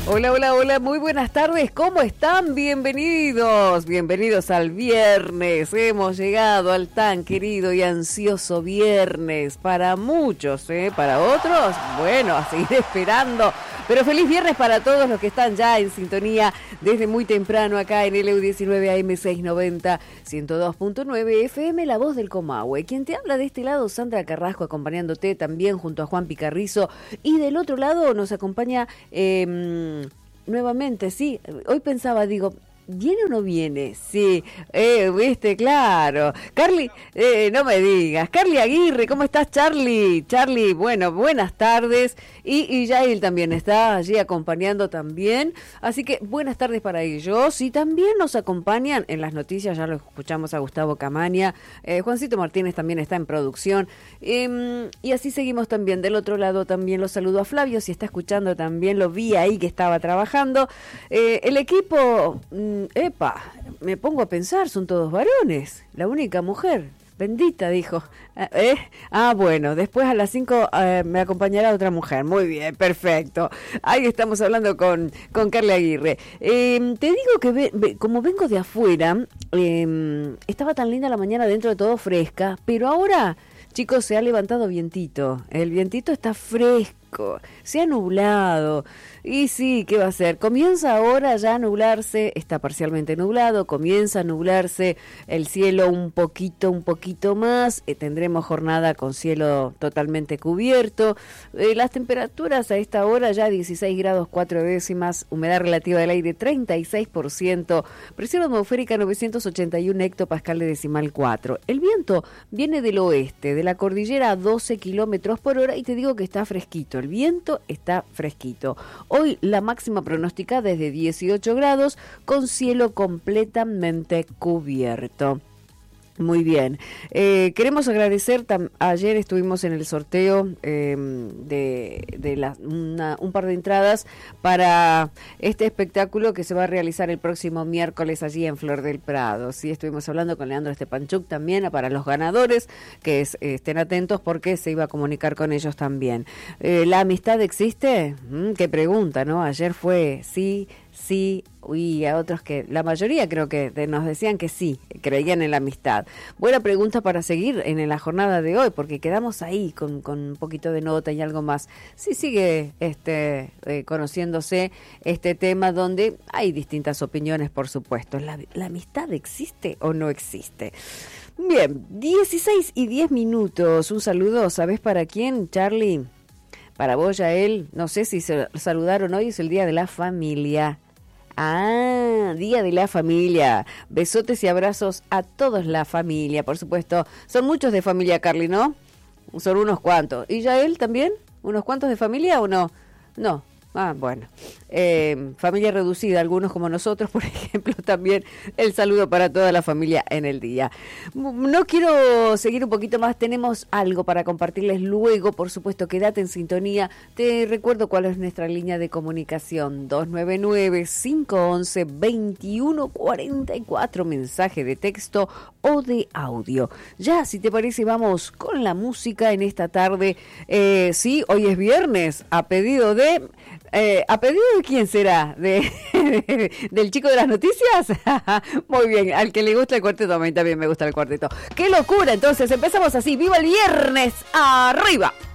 Hola, hola, hola, muy buenas tardes, ¿cómo están? Bienvenidos al viernes. Hemos llegado al tan querido y ansioso viernes para muchos, para otros, bueno, a seguir esperando. Pero feliz viernes para todos los que están ya en sintonía desde muy temprano acá en LU19 AM 690, 102.9 FM, La Voz del Comahue. Quien te habla de este lado, Sandra Carrasco, acompañándote también junto a Juan Picarrizo. Y del otro lado nos acompaña nuevamente, sí, hoy pensaba, digo, ¿viene o no viene? Sí, viste, claro. Carly, no me digas. Carly Aguirre, ¿cómo estás, Charly? Charly, bueno, buenas tardes. Y ya él también está allí acompañando también. Así que buenas tardes para ellos. Y también nos acompañan en las noticias, ya lo escuchamos a Gustavo Camaña. Juancito Martínez también está en producción. Y así seguimos también. Del otro lado también los saludo a Flavio, si está escuchando también, lo vi ahí que estaba trabajando. El equipo... me pongo a pensar, son todos varones, la única mujer, bendita, dijo. Bueno, después a las 5 me acompañará otra mujer, muy bien, perfecto. Ahí estamos hablando con Carly Aguirre. Te digo que como vengo de afuera, estaba tan linda la mañana, dentro de todo fresca, pero ahora, chicos, se ha levantado vientito, el vientito está fresco, se ha nublado. Y sí, ¿qué va a ser? Comienza ahora ya a nublarse, está parcialmente nublado, comienza a nublarse el cielo un poquito más, tendremos jornada con cielo totalmente cubierto, las temperaturas a esta hora ya 16 grados 4 décimas, humedad relativa del aire 36%, presión atmosférica 981 hectopascal de decimal 4. El viento viene del oeste, de la cordillera a 12 kilómetros por hora y te digo que está fresquito, el viento está fresquito. Hoy la máxima pronosticada es de 18 grados con cielo completamente cubierto. Muy bien. Queremos agradecer, ayer estuvimos en el sorteo de un par de entradas para este espectáculo que se va a realizar el próximo miércoles allí en Flor del Prado. Sí, estuvimos hablando con Leandro Stepanchuk también para los ganadores, que estén atentos porque se iba a comunicar con ellos también. ¿La amistad existe? Qué pregunta, ¿no? Ayer fue sí, y a otros que, la mayoría creo que nos decían que sí, creían en la amistad. Buena pregunta para seguir en la jornada de hoy, porque quedamos ahí con un poquito de nota y algo más. Sí sigue conociéndose este tema donde hay distintas opiniones, por supuesto. ¿La amistad existe o no existe? Bien, 16 y 10 minutos. Un saludo, ¿sabes para quién, Charly? Para vos, Yael. No sé si se saludaron hoy, es el Día de la Familia. Día de la Familia. Besotes y abrazos a todos la familia, por supuesto. Son muchos de familia, Carly, ¿no? Son unos cuantos. ¿Y Yael también? ¿Unos cuantos de familia o no? No. Bueno. Familia reducida, algunos como nosotros, por ejemplo, también el saludo para toda la familia en el día. No quiero seguir un poquito más, tenemos algo para compartirles luego, por supuesto, quédate en sintonía. Te recuerdo cuál es nuestra línea de comunicación, 299-511-2144, mensaje de texto o de audio. Ya, si te parece, vamos con la música en esta tarde. Sí, hoy es viernes, ¿a pedido de quién será? ¿Del chico de las noticias? Muy bien, al que le gusta el cuarteto, a mí también me gusta el cuarteto. ¡Qué locura! Entonces empezamos así, ¡viva el viernes! ¡Arriba!